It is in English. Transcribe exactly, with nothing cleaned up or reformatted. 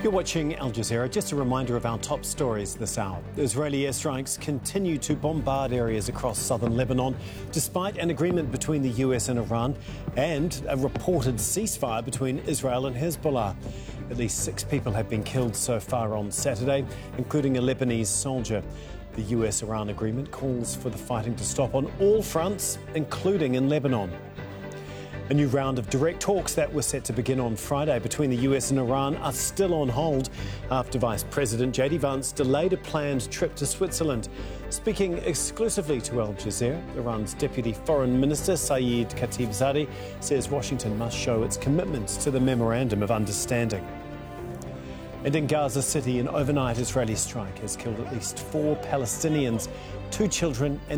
You're watching Al Jazeera. Just a reminder of our top stories this hour. Israeli airstrikes continue to bombard areas across southern Lebanon, despite an agreement between the U S and Iran and a reported ceasefire between Israel and Hezbollah. At least six people have been killed so far on Saturday, including a Lebanese soldier. The U S-Iran agreement calls for the fighting to stop on all fronts, including in Lebanon. A new round of direct talks that were set to begin on Friday between the U S and Iran are still on hold after Vice President J D Vance delayed a planned trip to Switzerland. Speaking exclusively to Al Jazeera, Iran's Deputy Foreign Minister Saeed Khatibzadeh says Washington must show its commitment to the Memorandum of Understanding. And in Gaza City, an overnight Israeli strike has killed at least four Palestinians, two children and